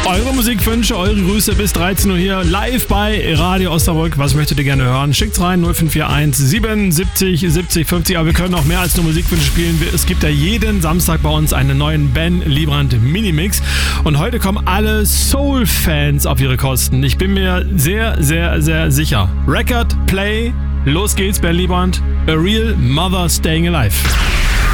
Eure Musikwünsche, eure Grüße bis 13 Uhr hier live bei Radio Osnabrück. Was möchtet ihr gerne hören? Schickt's rein 0541 77 70 50. Aber wir können auch mehr als nur Musikwünsche spielen. Es gibt ja jeden Samstag bei uns einen neuen Ben Liebrand Minimix. Und heute kommen alle Soul-Fans auf ihre Kosten. Ich bin mir sehr, sehr, sehr sicher. Record, Play, los geht's, Ben Liebrand. A Real Mother Staying Alive.